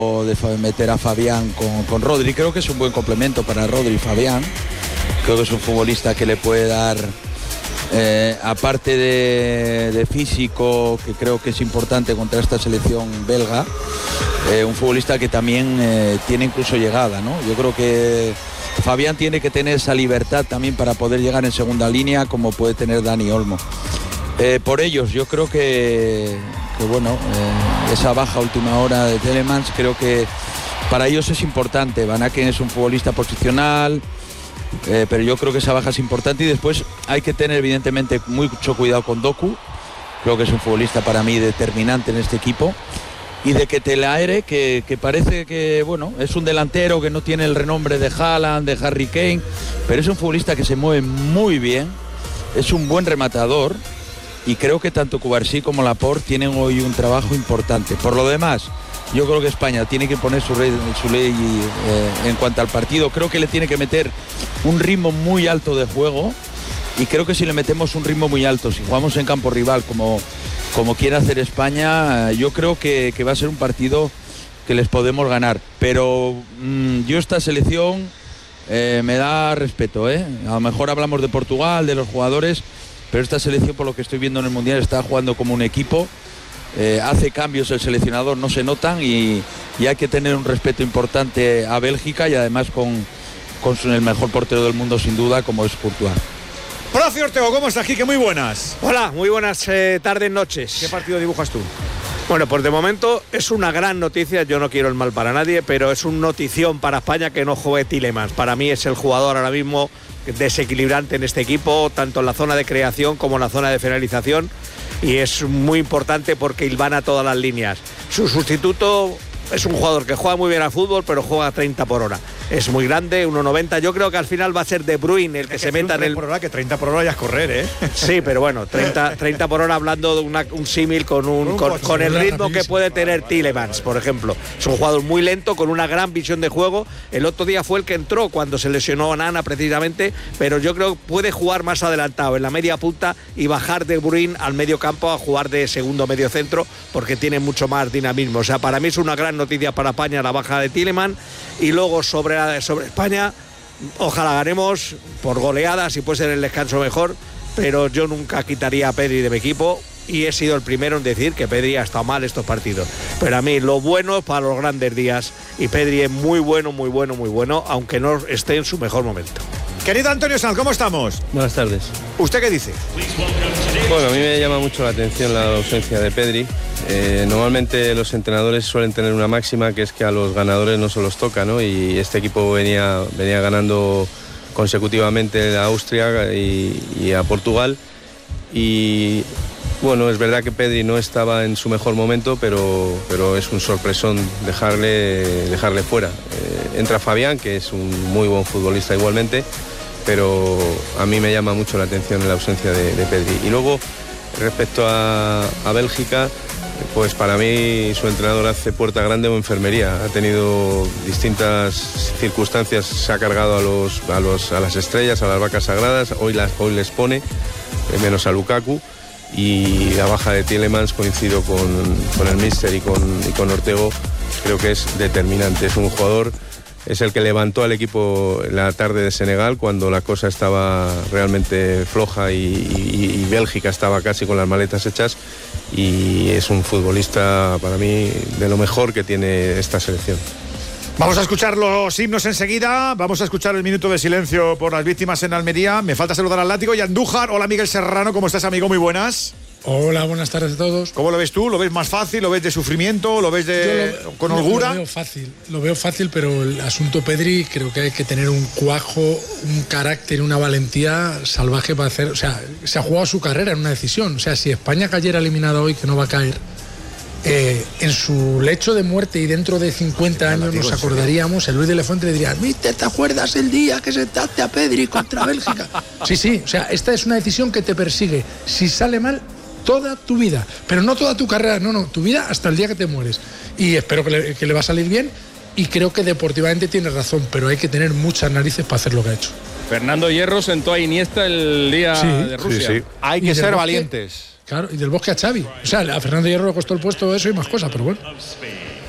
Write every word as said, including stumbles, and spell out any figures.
de meter a Fabián con, con Rodri. Creo que es un buen complemento para Rodri y Fabián. Creo que es un futbolista que le puede dar, eh, aparte de, de físico, que creo que es importante contra esta selección belga, eh, un futbolista que también eh, tiene incluso llegada, ¿no? Yo creo que Fabián tiene que tener esa libertad también para poder llegar en segunda línea, como puede tener Dani Olmo. Eh, por ellos, yo creo que, que bueno, eh, esa baja última hora de Tielemans, creo que para ellos es importante. Van Aken es un futbolista posicional, eh, pero yo creo que esa baja es importante. Y después hay que tener evidentemente mucho cuidado con Doku. Creo que es un futbolista para mí determinante en este equipo. Y de Ketelaere, que, que parece que, bueno, es un delantero que no tiene el renombre de Haaland, de Harry Kane, pero es un futbolista que se mueve muy bien, es un buen rematador. Y creo que tanto Cubarsí como Laporte tienen hoy un trabajo importante. Por lo demás, yo creo que España tiene que poner su, rey, su ley eh, en cuanto al partido. Creo que le tiene que meter un ritmo muy alto de juego. Y creo que si le metemos un ritmo muy alto, si jugamos en campo rival como, como quiere hacer España, yo creo que, que va a ser un partido que les podemos ganar. Pero mmm, yo esta selección eh, me da respeto, ¿eh? A lo mejor hablamos de Portugal, de los jugadores, pero esta selección, por lo que estoy viendo en el Mundial, está jugando como un equipo, eh, hace cambios el seleccionador, no se notan, y, y hay que tener un respeto importante a Bélgica, y además con, con su, el mejor portero del mundo sin duda, como es Courtois. Profe Ortego, ¿cómo estás, Quique? Muy buenas. Hola, muy buenas eh, tardes, noches. ¿Qué partido dibujas tú? Bueno, pues de momento es una gran noticia, yo no quiero el mal para nadie, pero es un notición para España que no juegue Tielemans. Para mí es el jugador ahora mismo desequilibrante en este equipo, tanto en la zona de creación como en la zona de finalización, y es muy importante porque hilvana todas las líneas. Su sustituto es un jugador que juega muy bien al fútbol, pero juega a treinta por hora. Es muy grande, uno noventa. Yo creo que al final va a ser De Bruyne el que, es se meta en el... por hora, que treinta por hora ya es correr, ¿eh? Sí, pero bueno, treinta, treinta por hora, hablando de una, un símil con, un, con, con el ritmo que puede tener Tielemans, por ejemplo. Es un jugador muy lento, con una gran visión de juego. El otro día fue el que entró cuando se lesionó a Nana, precisamente, pero yo creo que puede jugar más adelantado, en la media punta, y bajar De Bruyne al medio campo a jugar de segundo medio centro, porque tiene mucho más dinamismo. O sea, para mí es una gran noticia para España la baja de Tielemans. Y luego sobre, sobre España, ojalá ganemos por goleadas, si puede ser el descanso mejor, pero yo nunca quitaría a Pedri de mi equipo, y he sido el primero en decir que Pedri ha estado mal estos partidos. Pero a mí lo bueno es para los grandes días, y Pedri es muy bueno, muy bueno, muy bueno, aunque no esté en su mejor momento. Querido Antonio Sanz, ¿cómo estamos? Buenas tardes. ¿Usted qué dice? Bueno, a mí me llama mucho la atención la ausencia de Pedri. Eh, normalmente los entrenadores suelen tener una máxima, que es que a los ganadores no se los toca, ¿no? Y este equipo venía, venía ganando consecutivamente a Austria y, y a Portugal. Y bueno, es verdad que Pedri no estaba en su mejor momento, pero, pero es un sorpresón dejarle, dejarle fuera. Eh, entra Fabián, que es un muy buen futbolista igualmente, pero a mí me llama mucho la atención la ausencia de, de Pedri. Y luego, respecto a, a Bélgica, pues para mí su entrenador hace puerta grande o enfermería. Ha tenido distintas circunstancias, se ha cargado a, los, a, los, a las estrellas, a las vacas sagradas, hoy, las, hoy les pone, menos a Lukaku. Y la baja de Tielemans, coincido con, con el míster y con, y con Ortego, creo que es determinante. Es un jugador, es el que levantó al equipo en la tarde de Senegal, cuando la cosa estaba realmente floja y, y, y Bélgica estaba casi con las maletas hechas, y es un futbolista para mí de lo mejor que tiene esta selección. Vamos a escuchar los himnos enseguida. Vamos a escuchar el minuto de silencio por las víctimas en Almería. Me falta saludar al Látigo y a Andújar. Hola, Miguel Serrano, ¿cómo estás, amigo? Muy buenas. Hola, buenas tardes a todos. ¿Cómo lo ves tú? ¿Lo ves más fácil? ¿Lo ves de sufrimiento? ¿Lo ves de lo, con no, holgura? Lo veo fácil, lo veo fácil, pero el asunto Pedri creo que hay que tener un cuajo, un carácter, una valentía salvaje para hacer. O sea, se ha jugado su carrera en una decisión. O sea, si España cayera eliminada hoy, que no va a caer, Eh, en su lecho de muerte y dentro de cincuenta años nos acordaríamos, el Luis de Lefuente le diría: ¿Viste, te acuerdas el día que sentaste a Pedri contra Bélgica? Sí, sí, o sea, esta es una decisión que te persigue, si sale mal, toda tu vida, pero no toda tu carrera, no, no, tu vida hasta el día que te mueres. Y espero que le, que le va a salir bien, y creo que deportivamente tiene razón, pero hay que tener muchas narices para hacer lo que ha hecho. Fernando Hierro sentó a Iniesta el día sí, de Rusia. Sí, sí. Hay que ser Bosque, valientes. Claro, y del Bosque a Xavi. O sea, a Fernando Hierro le costó el puesto eso y más cosas, pero bueno.